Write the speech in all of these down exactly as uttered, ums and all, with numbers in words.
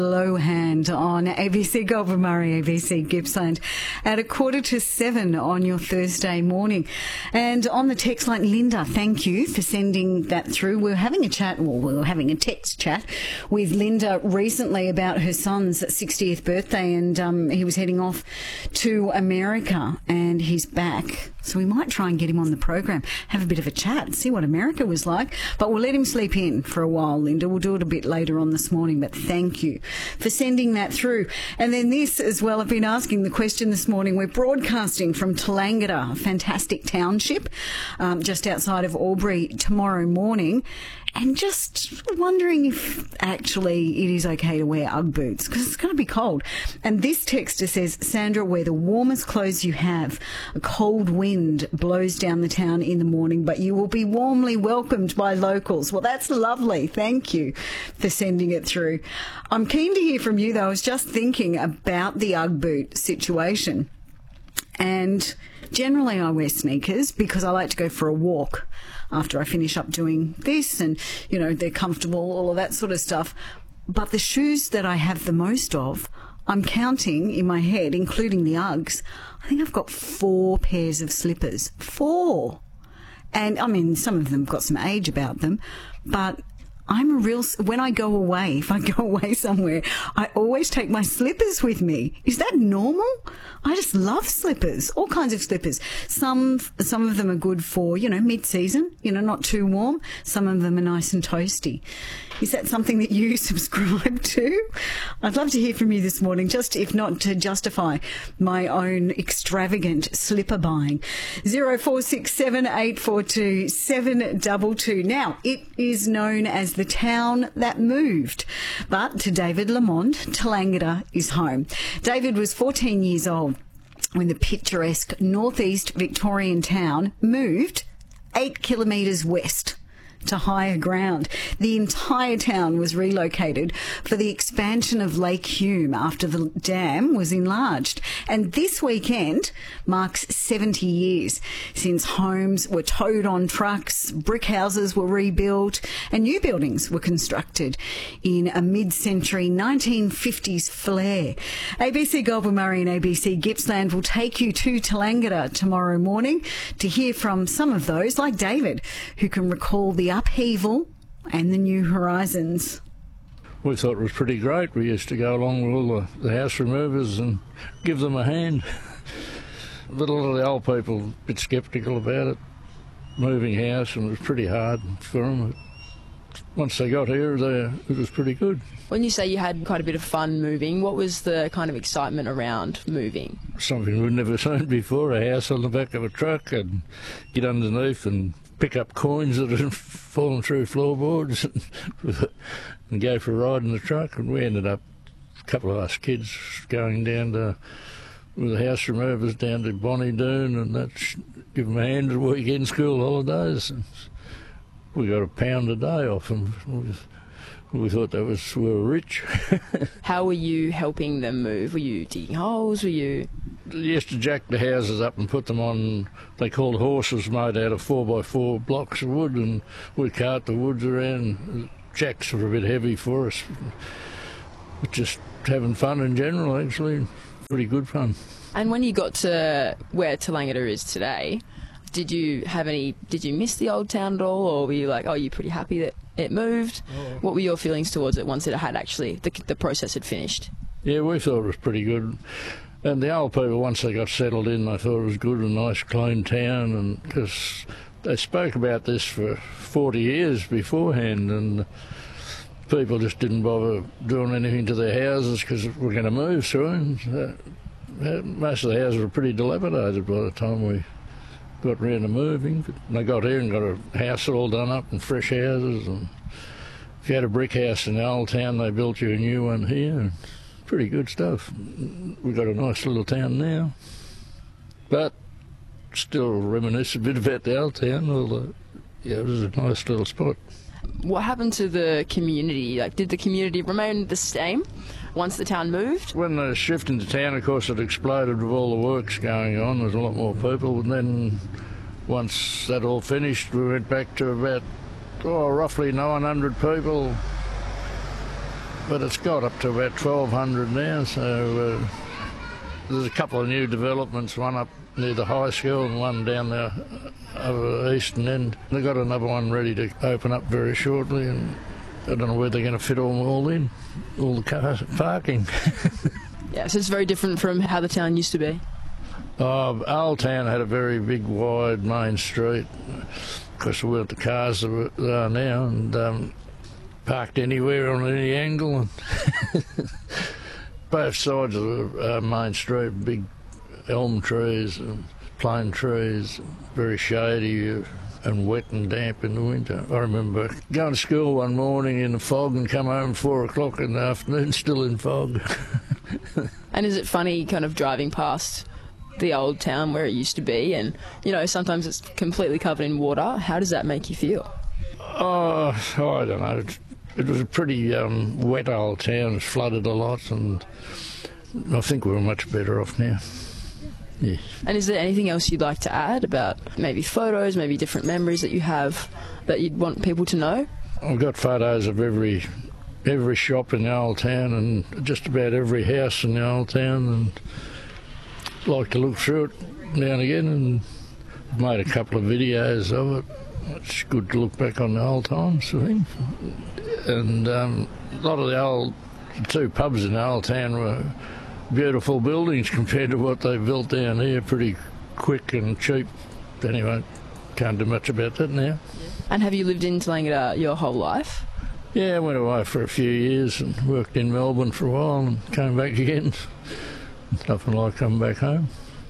Low Hand on A B C Goulburn Murray, A B C Gippsland at a quarter to seven on your Thursday morning. And on the text line, Linda, thank you for sending that through. We were having a chat, well, we were having a text chat with Linda recently about her son's sixtieth birthday, and um, he was heading off to America and he's back. So we might try and get him on the program, have a bit of a chat, see what America was like. But we'll let him sleep in for a while, Linda. We'll do it a bit later on this morning, but thank you for sending that through. And then this as well, I've been asking the question this morning. We're broadcasting from Tallangatta, a fantastic township um, just outside of Albury tomorrow morning. And just wondering if actually it is okay to wear Ugg boots because it's going to be cold. And this texter says, Sandra, wear the warmest clothes you have. A cold wind blows down the town in the morning, but you will be warmly welcomed by locals. Well, that's lovely. Thank you for sending it through. I'm keen to hear from you, though. I was just thinking about the Ugg boot situation. And generally I wear sneakers because I like to go for a walk after I finish up doing this and, you know, they're comfortable, all of that sort of stuff. But the shoes that I have the most of, I'm counting in my head, including the Uggs, I think I've got four pairs of slippers. Four! And, I mean, some of them have got some age about them, but I'm a real, when I go away, if I go away somewhere, I always take my slippers with me. Is that normal? I just love slippers, all kinds of slippers. Some, some of them are good for, you know, mid-season, you know, not too warm. Some of them are nice and toasty. Is that something that you subscribe to? I'd love to hear from you this morning, just if not to justify my own extravagant slipper buying. zero four six seven eight four two seven two two. Now, it is known as the town that moved, but to David Lamond, Tallangatta is home. David was fourteen years old when the picturesque northeast Victorian town moved eight kilometres west to higher ground. The entire town was relocated for the expansion of Lake Hume after the dam was enlarged. And this weekend marks seventy years since homes were towed on trucks, brick houses were rebuilt, and new buildings were constructed in a mid-century nineteen fifties flair. A B C Goulburn Murray and A B C Gippsland will take you to Tallangatta tomorrow morning to hear from some of those, like David, who can recall the upheaval and the new horizons. We thought it was pretty great. We used to go along with all the, the house removers and give them a hand. But a lot of the old people a bit sceptical about it, moving house, and it was pretty hard for them. Once they got here, they, it was pretty good. When you say you had quite a bit of fun moving, what was the kind of excitement around moving? Something we'd never seen before, a house on the back of a truck, and get underneath and pick up coins that had fallen through floorboards and, and go for a ride in the truck. And we ended up, a couple of us kids, going down to, with the house removers down to Bonnie Doon, and that's, give them a hand at weekend school holidays. And we got a pound a day off them. We, we thought that was, we were rich. How were you helping them move? Were you digging holes? Were you... They used to jack the houses up and put them on, they called horses made out of four by four blocks of wood, and we'd cart the woods around. Jacks were a bit heavy for us. But just having fun in general, actually. Pretty good fun. And when you got to where Tallangatta is today, did you have any, did you miss the old town at all, or were you like, oh, you're pretty happy that it moved? Oh. What were your feelings towards it once it had actually, the, the process had finished? Yeah, we thought it was pretty good. And the old people, once they got settled in, they thought it was good, a nice, clean town, and because they spoke about this for forty years beforehand, and people just didn't bother doing anything to their houses because we're going to move soon. Uh, most of the houses were pretty dilapidated by the time we got round to moving. But they got here and got a house all done up and fresh houses. And if you had a brick house in the old town, they built you a new one here. Pretty good stuff. We've got a nice little town now, but still reminisce a bit about the old town. Although, yeah, it was a nice little spot. What happened to the community? Like, did the community remain the same once the town moved? When the shift into town, of course, it exploded with all the works going on. There's a lot more people, and then once that all finished, we went back to about oh, roughly nine hundred people. but it's got up to about twelve hundred now, so uh, there's a couple of new developments, one up near the high school and one down the other eastern end. They've got another one ready to open up very shortly, and I don't know where they're going to fit them all in, all the cars parking. Yeah, so it's very different from how the town used to be. Oh, Old Town had a very big, wide main street, because of where the cars are, are now, and um, parked anywhere on any angle. Both sides of the uh, main street, big elm trees and plane trees, very shady uh, and wet and damp in the winter. I remember going to school one morning in the fog and come home four o'clock in the afternoon, still in fog. And is it funny kind of driving past the old town where it used to be, and, you know, sometimes it's completely covered in water? How does that make you feel? Oh, I don't know. It, it was a pretty um, wet old town. It was flooded a lot, and I think we're much better off now. Yeah. And is there anything else you'd like to add about maybe photos, maybe different memories that you have that you'd want people to know? I've got photos of every every shop in the old town and just about every house in the old town, and like to look through it now and again, and made a couple of videos of it. It's good to look back on the old times, I think. And um, a lot of the old the two pubs in the old town were beautiful buildings compared to what they built down here, pretty quick and cheap. Anyway, can't do much about that now. And have you lived in Tallangatta your whole life? Yeah, I went away for a few years and worked in Melbourne for a while and came back again. Nothing like coming back home.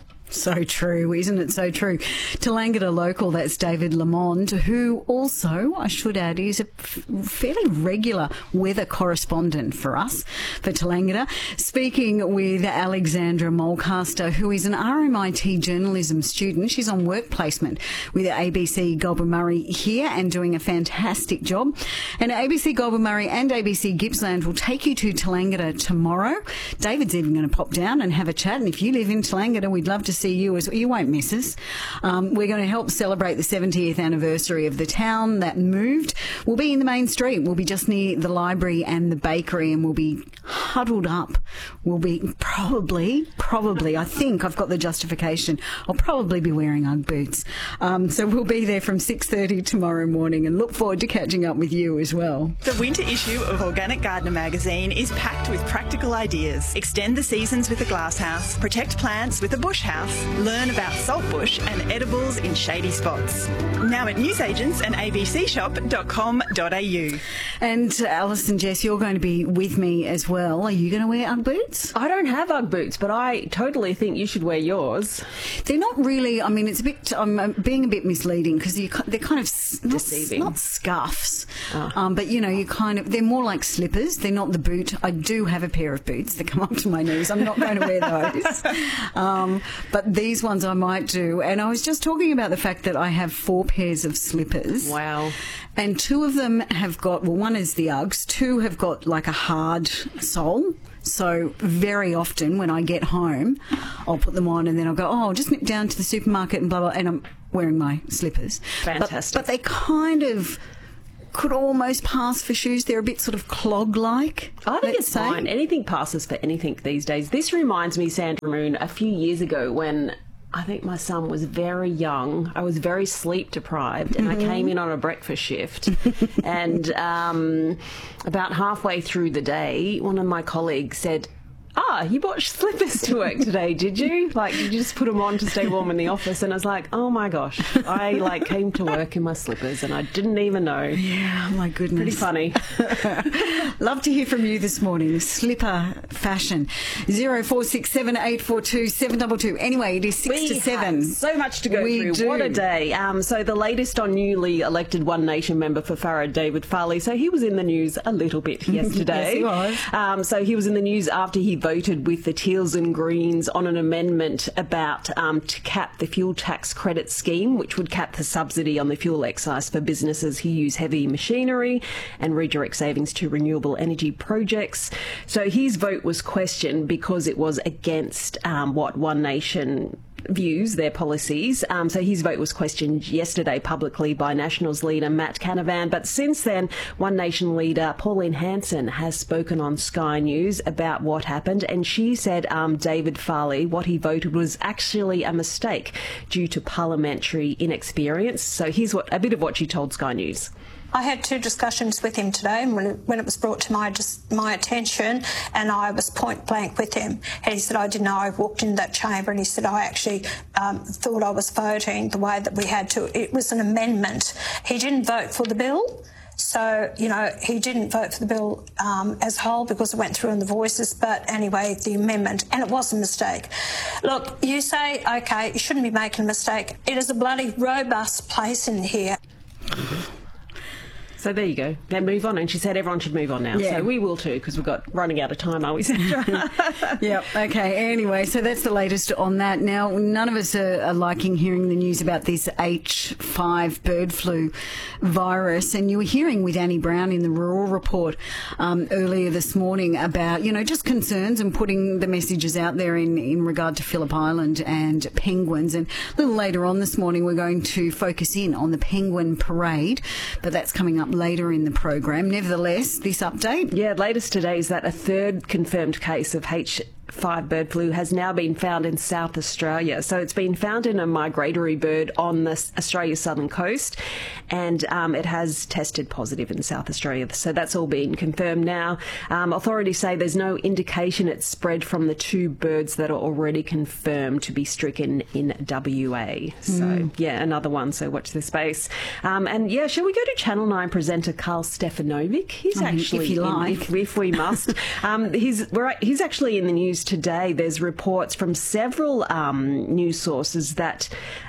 So true, isn't it so true? Tallangatta local, that's David Lamond, who also, I should add, is a f- fairly regular weather correspondent for us, for Tallangatta. Speaking with Alexandra Mulcaster, who is an R M I T journalism student. She's on work placement with A B C Goulburn-Murray here and doing a fantastic job. And A B C Goulburn-Murray and A B C Gippsland will take you to Tallangatta tomorrow. David's even going to pop down and have a chat. And if you live in Tallangatta, we'd love to see you as well. You won't miss us. Um, we're going to help celebrate the seventieth anniversary of the town that moved. We'll be in the main street. We'll be just near the library and the bakery, and we'll be huddled up. We'll be probably, probably, I think I've got the justification, I'll probably be wearing Ugg boots. Um, so we'll be there from six thirty tomorrow morning, and look forward to catching up with you as well. The winter issue of Organic Gardener magazine is packed with practical ideas. Extend the seasons with a glasshouse, protect plants with a bush house, learn about saltbush and edibles in shady spots. Now at newsagents and a b c shop dot com dot a u. And uh, Alison, Jess, you're going to be with me as well. Are you going to wear Ugg boots? I don't have Ugg boots, but I totally think you should wear yours. They're not really, I mean, it's a bit, I'm um, being a bit misleading because they're kind of s- not, Deceiving. not scuffs, Oh. um, but, you know, you kind of, they're more like slippers. They're not the boot. I do have a pair of boots that come up to my knees. I'm not going to wear those. um, but these ones I might do. And I was just talking about the fact that I have four pairs of slippers. Wow. And two of them have got, well, one is the Uggs, two have got like a hard sole. So very often when I get home, I'll put them on and then I'll go, oh, I'll just nip down to the supermarket and blah, blah, and I'm wearing my slippers. Fantastic. But, but they kind of could almost pass for shoes. They're a bit sort of clog-like. I think let's it's say. fine. Anything passes for anything these days. This reminds me, Sandra Moon, a few years ago when I think my son was very young. I was very sleep deprived, and mm-hmm. I came in on a breakfast shift. and um, about halfway through the day, one of my colleagues said, ah, you bought slippers to work today, did you? Like, you just put them on to stay warm in the office. And I was like, oh my gosh, I like came to work in my slippers and I didn't even know. Yeah, my goodness. Pretty funny. Love to hear from you this morning. Slipper fashion. zero four six seven eight four two seven two two. Anyway, it is six we to seven. Have so much to go we through. Do. What a day. Um, so the latest on newly elected One Nation member for Farrer, David Farley. So he was in the news a little bit yesterday. Yes, he was. Um, so he was in the news after he voted with the Teals and Greens on an amendment about um, to cap the fuel tax credit scheme, which would cap the subsidy on the fuel excise for businesses who use heavy machinery and redirect savings to renewable energy projects. So his vote was questioned because it was against um, what One Nation views, their policies. Um, so his vote was questioned yesterday publicly by Nationals leader Matt Canavan. But since then, One Nation leader Pauline Hanson has spoken on Sky News about what happened, and she said um, David Farley, what he voted was actually a mistake due to parliamentary inexperience. So here's what a bit of what she told Sky News. I had two discussions with him today, and when it, when it was brought to my just my attention, and I was point blank with him, and he said, I didn't know. I walked into that chamber, and he said, I actually um, thought I was voting the way that we had to. It was an amendment. He didn't vote for the bill. So, you know, he didn't vote for the bill um, as a whole because it went through in the voices, but anyway, the amendment, and it was a mistake. Look, you say, OK, you shouldn't be making a mistake. It is a bloody robust place in here. So there you go. Then move on. And she said everyone should move on now. Yeah. So we will too, because we've got running out of time, are we, Sandra? Yep. Okay. Anyway, so that's the latest on that. Now, none of us are, are liking hearing the news about this H five bird flu virus. And you were hearing with Annie Brown in the Rural Report um, earlier this morning about, you know, just concerns and putting the messages out there in, in regard to Phillip Island and penguins. And a little later on this morning, we're going to focus in on the penguin parade, but that's coming up later in the program. Nevertheless, this update. Yeah, latest today is that a third confirmed case of H five bird flu has now been found in South Australia. So it's been found in a migratory bird on the Australia's southern coast, and um, it has tested positive in South Australia. So that's all been confirmed now. Um, authorities say there's no indication it's spread from the two birds that are already confirmed to be stricken in W A. So mm. yeah, another one. So watch this space. Um, and yeah, shall we go to Channel nine presenter Carl Stefanovic? He's oh, actually, if you like, in, if, if we must, um, he's we're, he's actually in the news today. There's reports from several um, news sources that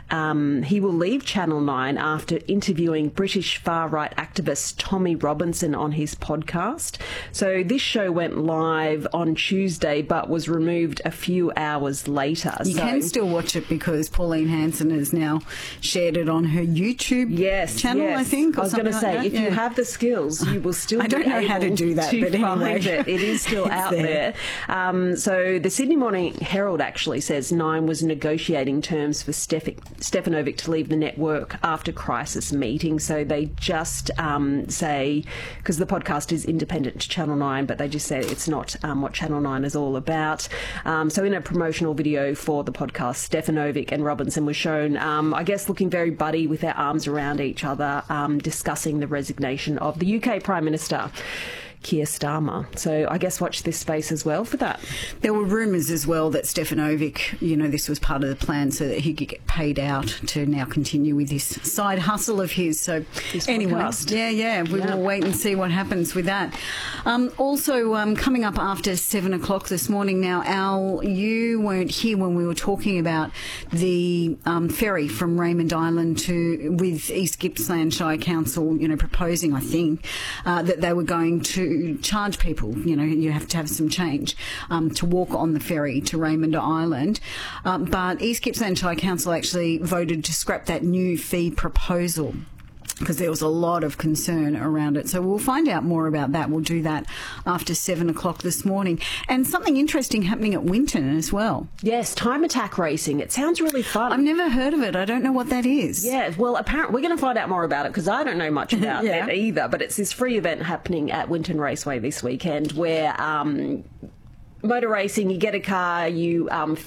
um, he will leave Channel nine after interviewing British far-right activist Tommy Robinson on his podcast. So this show went live on Tuesday but was removed a few hours later. You so, can still watch it because Pauline Hanson has now shared it on her YouTube yes, channel, yes. I think. I was going to say, like if yeah. you have the skills, you will still I don't be know able how to do that, to but anyway. find it. It is still out there. there. Um, so the Sydney Morning Herald actually says Nine was negotiating terms for Stef- Stefanovic to leave the network after crisis meeting. So they just um, say, because the podcast is independent to Channel nine, but they just say it's not um, what Channel nine is all about. Um, so in a promotional video for the podcast, Stefanovic and Robinson were shown, um, I guess, looking very buddy with their arms around each other, um, discussing the resignation of the U K Prime Minister, Keir Starmer. So I guess watch this space as well for that. There were rumours as well that Stefanovic, you know, this was part of the plan so that he could get paid out to now continue with this side hustle of his. So This anyway, podcast. yeah, yeah, we Yeah. will wait and see what happens with that. Um, also, um, coming up after seven o'clock this morning now, Al, you weren't here when we were talking about the um, ferry from Raymond Island to, with East Gippsland Shire Council, you know, proposing, I think, uh, that they were going to charge people, you know, you have to have some change um, to walk on the ferry to Raymond Island. Um, but East Gippsland Shire Council actually voted to scrap that new fee proposal, because there was a lot of concern around it. So we'll find out more about that. We'll do that after seven o'clock this morning. And something interesting happening at Winton as well. Yes, time attack racing. It sounds really fun. I've never heard of it. I don't know what that is. Yeah, well, apparently we're going to find out more about it because I don't know much about Yeah. it either. But it's this free event happening at Winton Raceway this weekend where um, motor racing, you get a car, you um,